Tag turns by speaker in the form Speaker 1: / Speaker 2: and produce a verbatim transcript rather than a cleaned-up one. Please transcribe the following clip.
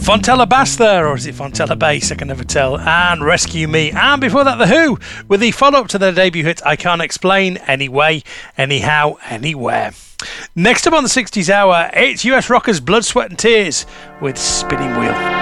Speaker 1: Fontella Bass there, or is it Fontella Bass? I can never tell. And Rescue Me. And before that, The Who, with the follow-up to their debut hit, I Can't Explain, Anyway, Anyhow, Anywhere. Next up on the sixties Hour, it's U S rockers Blood, Sweat and Tears with Spinning Wheel.